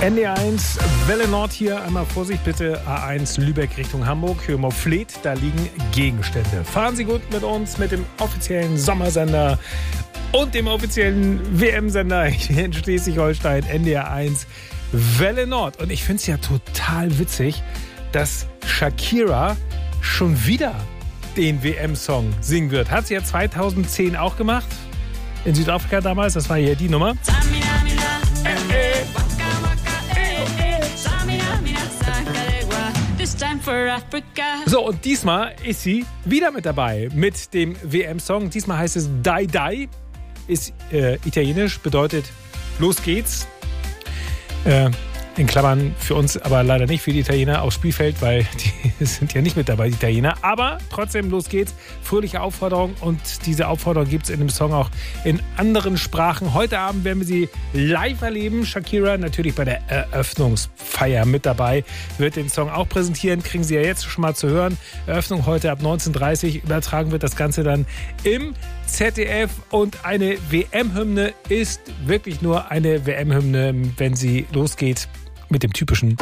NDR1, Welle Nord hier. Einmal Vorsicht bitte, A1 Lübeck Richtung Hamburg. Hürmoor Fleet, da liegen Gegenstände. Fahren Sie gut mit uns, mit dem offiziellen Sommersender und dem offiziellen WM-Sender hier in Schleswig-Holstein, NDR1, Welle Nord. Und ich finde es ja total witzig, dass Shakira schon wieder den WM-Song singen wird. Hat sie ja 2010 auch gemacht. In Südafrika damals, das war hier die Nummer. So, und diesmal ist sie wieder mit dabei mit dem WM-Song. Diesmal heißt es Dai Dai, ist italienisch, bedeutet los geht's. In Klammern für uns, aber leider nicht für die Italiener aufs Spielfeld, weil die sind ja nicht mit dabei, die Italiener. Aber trotzdem, los geht's. Fröhliche Aufforderung, und diese Aufforderung gibt es in dem Song auch in anderen Sprachen. Heute Abend werden wir sie live erleben. Shakira natürlich bei der Eröffnungsfeier mit dabei, wird den Song auch präsentieren. Kriegen Sie ja jetzt schon mal zu hören. Eröffnung heute ab 19:30 Uhr. Übertragen wird das Ganze dann im ZDF. Und eine WM-Hymne ist wirklich nur eine WM-Hymne, wenn sie losgeht mit dem typischen